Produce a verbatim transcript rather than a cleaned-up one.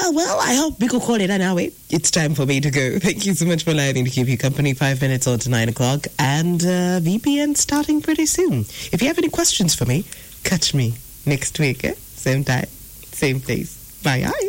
Uh, well, I hope we could call it an hour. It's time for me to go. Thank you so much for allowing me to keep you company. Five minutes on to nine o'clock. And uh, V P N starting pretty soon. If you have any questions for me, catch me next week. Eh? Same time, same place. Bye-bye.